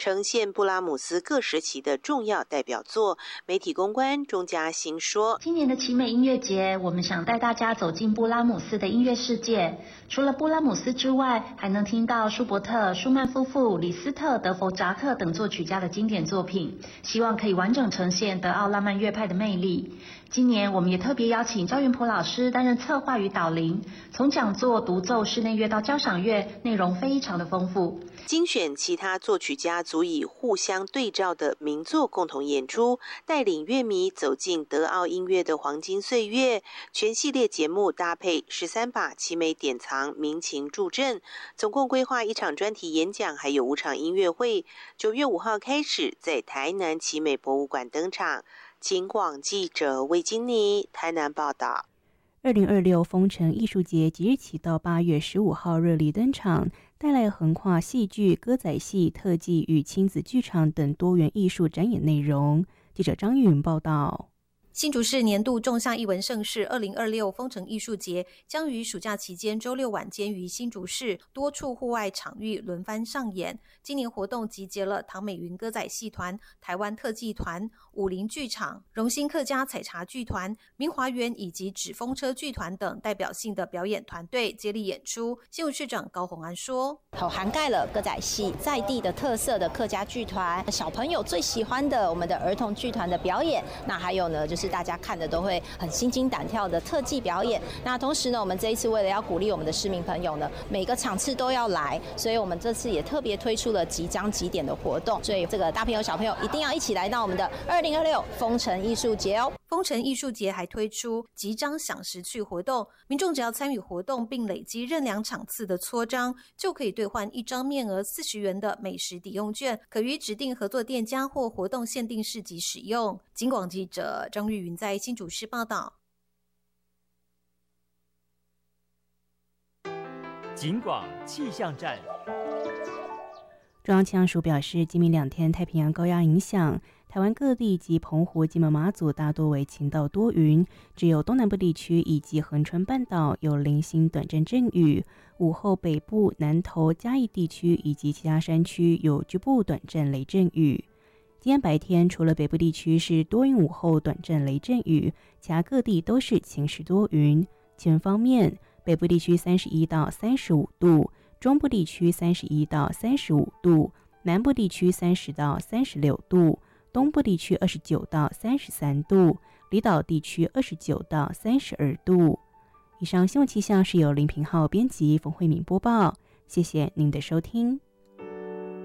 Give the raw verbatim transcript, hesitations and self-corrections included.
呈现布拉姆斯各时期的重要代表作。媒体公关钟嘉欣说， 今年的奇美音乐节，我们想带大家走进布拉姆斯的音乐世界。除了布拉姆斯之外，还能听到舒伯特、舒曼夫妇、李斯特、德弗扎克等作曲家的经典作品，希望可以完整呈现德奥浪漫乐派的魅力。今年我们也特别邀请赵云璞老师担任策划与导聆，从讲座、独奏、室内乐到交响乐，内容非常的丰富。 精选其他作曲家足以互相对照的名作共同演出，带领乐迷走进德奥音乐的黄金岁月。全系列节目搭配十三把奇美典藏民情助阵，总共规划一场专题演讲，还有五场音乐会。九月五号开始在台南奇美博物馆登场。警广记者魏金妮台南报道。 二零二六风城艺术节即日起到八月十五号热力登场，带来横跨戏剧、歌仔戏、特技与亲子剧场等多元艺术展演内容。记者张玉云报道。 新竹市年度仲夏艺文盛事二零二六风城艺术节将于暑假期间周六晚间于新竹市多处户外场域轮番上演。今年活动集结了唐美云歌仔戏团、台湾特技团、武林剧场、荣兴客家采茶剧团、明华园以及纸风车剧团等代表性的表演团队接力演出。新竹市长高虹安说， 涵盖了歌仔戏在地的特色的客家剧团，小朋友最喜欢的我们的儿童剧团的表演，那还有呢就是大家看的都会很心惊胆跳的特技表演。那同时呢，我们这一次为了要鼓励我们的市民朋友呢，每个场次都要来，所以我们这次也特别推出了即章即点的活动，所以这个大朋友小朋友一定要一起来到我们的二零二六风城艺术节哦。 风城艺术节还推出即章享时去活动，民众只要参与活动并累积任两场次的戳章，就可以兑换一张面额四十元的美食抵用券，可于指定合作店家或活动限定市集使用。警广记者张玉云在新竹市报道。 警广气象站。 中央气象署表示，今明两天太平洋高压影响，台湾各地及澎湖、金门、马祖大多为晴到多云，只有东南部地区以及恒春半岛有零星短暂阵雨。午后北部、南投、嘉义地区以及其他山区有局部短暂雷阵雨。今天白天除了北部地区是多云，午后短暂雷阵雨，其他各地都是晴时多云。气温方面，北部地区三十一到三十五度，中部地区三十一到三十五度，南部地区三十到三十六度，东部地区二十九到三十三度，离岛地区二十九到三十二度。以上新闻气象是由林平浩编辑，冯慧敏播报，谢谢您的收听。